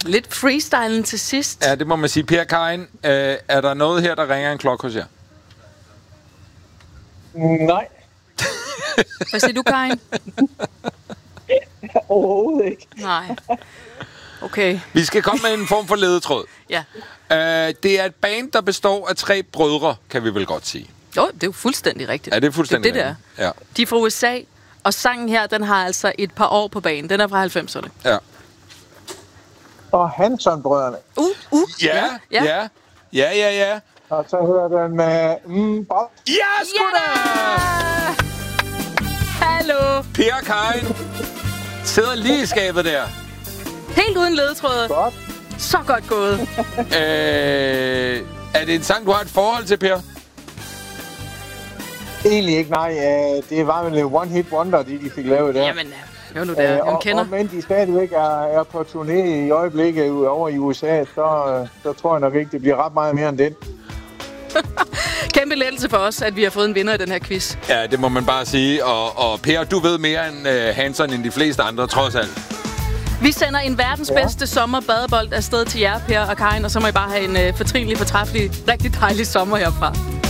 Lidt freestylen til sidst. Ja, det må man sige. Per Karin, er der noget her, der ringer en klokke hos jer? Nej. Hvad siger du, Karin? Overhovedet ikke. Nej. Okay. Vi skal komme med en form for ledetråd. Ja. Det er et band, der består af 3 brødre, kan vi vel godt sige. Jo, det er jo fuldstændig rigtigt. Ja, det er fuldstændig det der. Ja. De er fra USA, og sangen her, den har altså et par år på banen. Den er fra 90'erne. Ja. Og Hanson-brødrene. Ja. Og så hører den med... Bob. Ja, sgu da! Hallo! Per Karin sidder lige i skabet der. Helt uden ledetråd. Godt. Så godt gået. Er det en sang, du har et forhold til, Per? Egentlig ikke, nej. Det var vel en one-hit wonder, de fik lavet der. Jamen, jo nu der. Jeg kender. Men de stadigvæk er på turné i øjeblikket over i USA, så tror jeg nok ikke, det bliver ret meget mere end den. Kæmpe lettelse for os, at vi har fået en vinder i den her quiz. Ja, det må man bare sige. Og Per, du ved mere end Hanson end de fleste andre, trods alt. Vi sender en verdens bedste sommerbadebold afsted til jer, Per og Karin, og så må I bare have en fortrinlig, fortræffelig, rigtig dejlig sommer herfra.